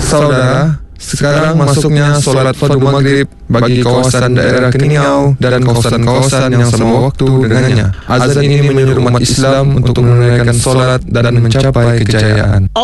Saudara, sekarang masuknya solat fardu maghrib bagi kawasan daerah Keningau dan kawasan-kawasan yang sama waktu dengannya. Azan ini menyuruh umat Islam untuk menunaikan solat dan mencapai kejayaan.